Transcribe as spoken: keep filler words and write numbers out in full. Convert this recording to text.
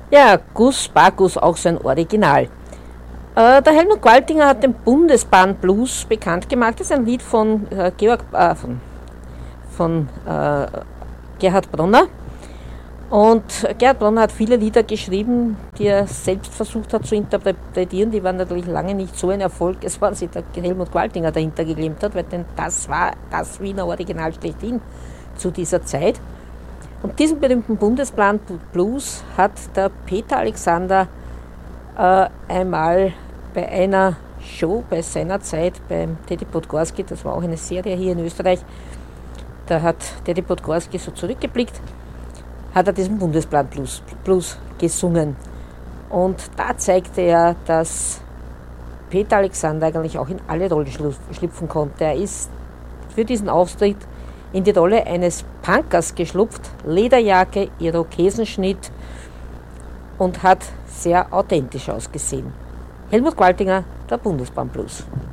Ja, Gus Bacchus, auch sein Original. Äh, der Helmut Qualtinger hat den Bundesbahn Blues bekannt gemacht. Das ist ein Lied von, äh, Georg, äh, von, von äh, Gerhard Bronner. Und Gerhard Bronner hat viele Lieder geschrieben, die er selbst versucht hat zu interpretieren. Die waren natürlich lange nicht so ein Erfolg, es war sich der Helmut Qualtinger dahinter geklemmt hat, weil denn das war das Wiener Original schlechthin zu dieser Zeit. Und diesen berühmten Bundesplan Blues hat der Peter Alexander äh, einmal bei einer Show, bei seiner Zeit, beim Teddy Podgorski, das war auch eine Serie hier in Österreich, da hat Teddy Podgorski so zurückgeblickt, hat er diesen Bundesplan Blues, Blues gesungen. Und da zeigte er, dass Peter Alexander eigentlich auch in alle Rollen schlüpfen konnte. Er ist für diesen Auftritt in die Rolle eines Punkers geschlupft, Lederjacke, Irokesenschnitt und hat sehr authentisch ausgesehen. Helmut Qualtinger, der Bundesbahn Blues.